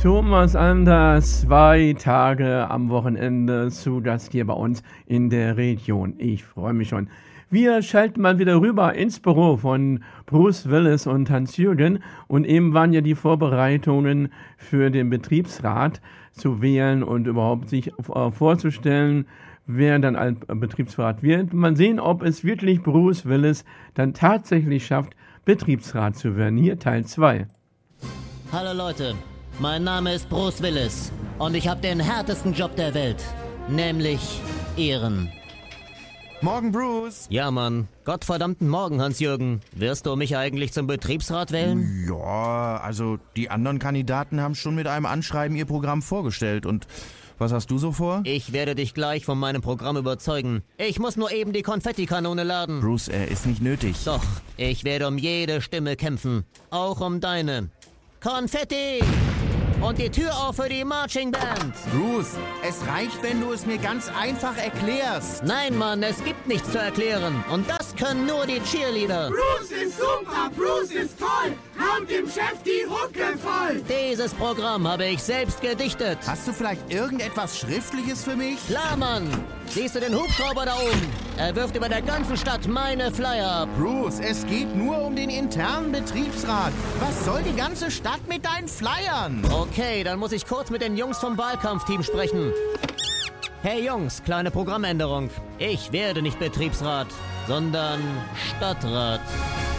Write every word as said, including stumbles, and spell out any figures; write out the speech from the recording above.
Thomas Anders, zwei Tage am Wochenende zu Gast hier bei uns in der Region. Ich freue mich schon. Wir schalten mal wieder rüber ins Büro von Bruce Willis und Hans-Jürgen. Und eben waren ja die Vorbereitungen für den Betriebsrat zu wählen und überhaupt sich äh, vorzustellen, wer dann als Betriebsrat wird. Mal sehen, ob es wirklich Bruce Willis dann tatsächlich schafft, Betriebsrat zu werden. Hier Teil zwei. Hallo Leute, mein Name ist Bruce Willis und ich habe den härtesten Job der Welt, nämlich Ehren. Morgen, Bruce. Ja, Mann. Gottverdammten Morgen, Hans-Jürgen. Wirst du mich eigentlich zum Betriebsrat wählen? Ja, also die anderen Kandidaten haben schon mit einem Anschreiben ihr Programm vorgestellt. Und was hast du so vor? Ich werde dich gleich von meinem Programm überzeugen. Ich muss nur eben die Konfettikanone laden. Bruce, er ist nicht nötig. Doch, ich werde um jede Stimme kämpfen. Auch um deine. Konfetti! Und die Tür auf für die Marching Band. Bruce, es reicht, wenn du es mir ganz einfach erklärst. Nein, Mann, es gibt nichts zu erklären. Und das können nur die Cheerleader. Bruce ist super, Bruce ist toll. Haut dem Chef die Hucke voll. Dieses Programm habe ich selbst gedichtet. Hast du vielleicht irgendetwas Schriftliches für mich? Klar, Mann. Siehst du den Hubschrauber da oben? Er wirft über der ganzen Stadt meine Flyer ab. Bruce, es geht nur um den internen Betriebsrat. Was soll die ganze Stadt mit deinen Flyern? Okay, dann muss ich kurz mit den Jungs vom Wahlkampfteam sprechen. Hey Jungs, kleine Programmänderung. Ich werde nicht Betriebsrat, sondern Stadtrat.